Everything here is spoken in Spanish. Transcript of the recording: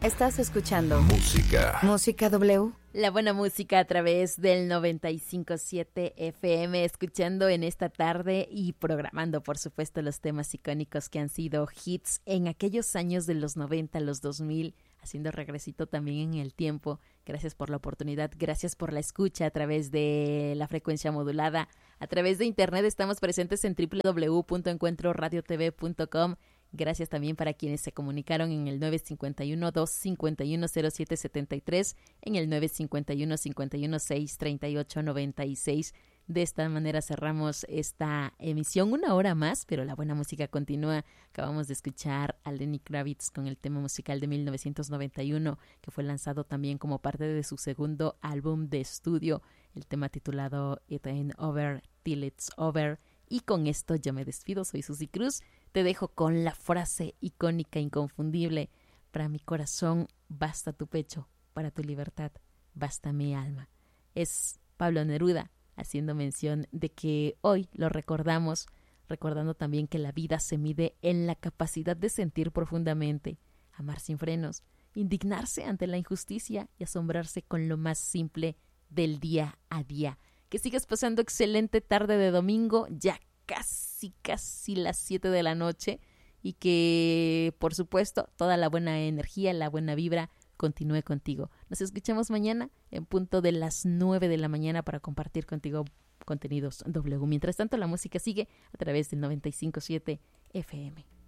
Estás escuchando Música W. La buena música a través del 95.7 FM, escuchando en esta tarde y programando, por supuesto, los temas icónicos que han sido hits en aquellos años de los 90, los 2000, haciendo regresito también en el tiempo. Gracias por la oportunidad, gracias por la escucha a través de la frecuencia modulada. A través de internet estamos presentes en www.encuentroradiotv.com. Gracias también para quienes se comunicaron en el 951-251-0773, en el 951-516-3896. De esta manera cerramos esta emisión, una hora más, pero la buena música continúa. Acabamos de escuchar a Lenny Kravitz con el tema musical de 1991, que fue lanzado también como parte de su segundo álbum de estudio, el tema titulado It Ain't Over Till It's Over. Y con esto yo me despido, soy Susi Cruz. Te dejo con la frase icónica, inconfundible: para mi corazón basta tu pecho, para tu libertad basta mi alma. Es Pablo Neruda haciendo mención de que hoy lo recordamos, recordando también que la vida se mide en la capacidad de sentir profundamente, amar sin frenos, indignarse ante la injusticia y asombrarse con lo más simple del día a día. Que sigas pasando excelente tarde de domingo, ya casi las 7 de la noche, y que, por supuesto, toda la buena energía, la buena vibra continúe contigo. Nos escuchamos mañana en punto de las 9 de la mañana para compartir contigo contenidos W. Mientras tanto, la música sigue a través del 95.7 FM.